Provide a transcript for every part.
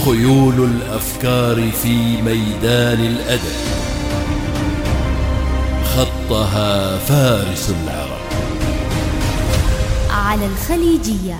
خيول الأفكار في ميدان الأدب خطها فارس العرب على الخليجية.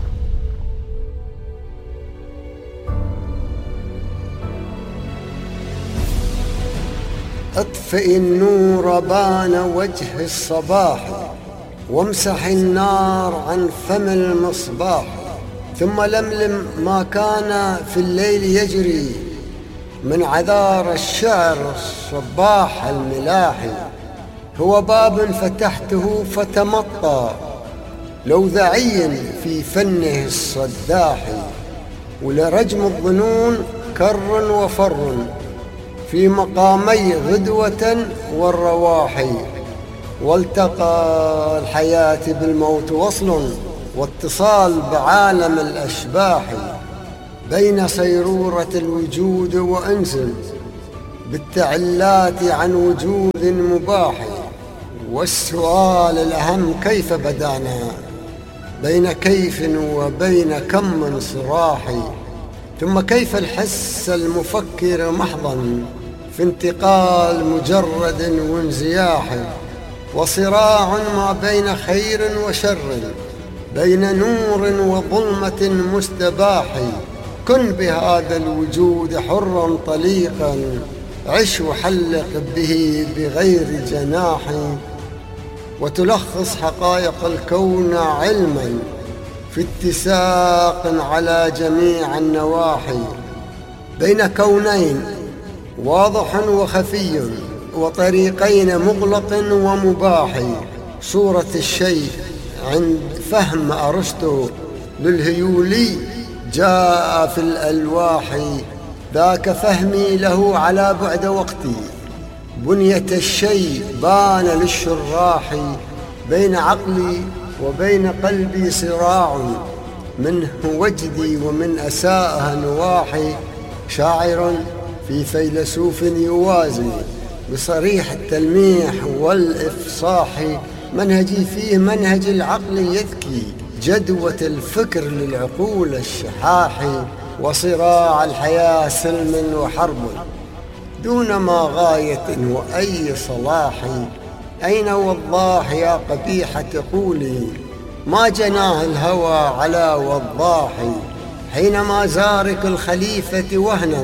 اطفئ النور بان وجه الصباح، وامسح النار عن فم المصباح، ثم لملم ما كان في الليل يجري من عذار الشعر الصباح الملاحي. هو باب فتحته فتمطى لوذعي في فنه الصداح، ولرجم الظنون كر وفر في مقامي غدوة والرواحي. والتقى الحياة بالموت وصل، واتصال بعالم الأشباح، بين صيرورة الوجود وأنس بالتعلات عن وجود مباح. والسؤال الأهم كيف بدانا بين كيف وبين كم من صراح، ثم كيف الحس المفكر محضا في انتقال مجرد وانزياح، وصراع ما بين خير وشر بين نور وظلمة مستباح. كن بهذا الوجود حرا طليقا، عش وحلق به بغير جناح، وتلخص حقائق الكون علما في اتساق على جميع النواحي، بين كونين واضح وخفي وطريقين مغلق ومباح. صورة الشيء عند فهم أرسطو للهيولي جاء في الألواح، ذاك فهمي له على بعد وقتي. بنية الشيء بان للشراح، بين عقلي وبين قلبي صراع، منه وجدي ومن أساءها نواحي. شاعر في فيلسوف يوازي بصريح التلميح والإفصاح، منهجي فيه منهج العقل يذكي جدوة الفكر للعقول الشحاح. وصراع الحياة سلم وحرب دون ما غاية وأي صلاح. أين وضاح يا قبيحة قولي، ما جناه الهوى على وضاح. حينما زارك الخليفة وهنا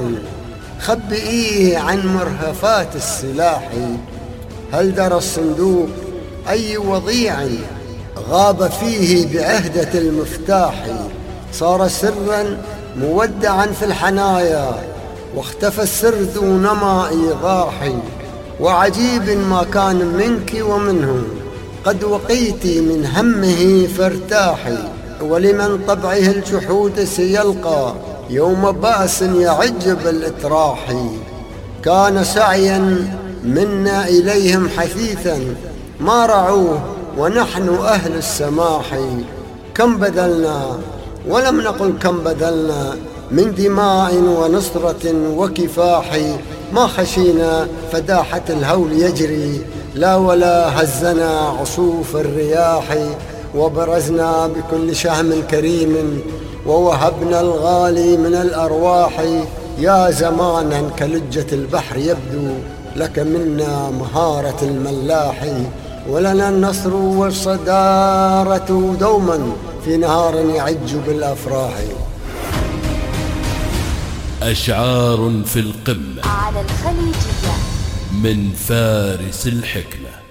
خبئيه عن مرهفات السلاح. هل درى الصندوق أي وضيع غاب فيه بعهدة المفتاح. صار سرا مودعا في الحنايا، واختفى السر دون ما إيضاح. وعجيب ما كان منك ومنه، قد وقيت من همه فارتاحي. ولمن طبعه الجحود سيلقى يوم بأس يعج بالإتراح. كان سعيا منا إليهم حثيثا ما رعوه ونحن أهل السماح. كم بذلنا ولم نقل كم بذلنا من دماء ونصرة وكفاح. ما خشينا فداحة الهول يجري، لا ولا هزنا عصوف الرياح. وبرزنا بكل شهم كريم، ووهبنا الغالي من الأرواح. يا زمانا كلجة البحر يبدو لك منا مهارة الملاح، ولنا النصر والصدارة دوما في نهار يعج بالأفراح. أشعار في القمة على الخليجية من فارس الحكمة.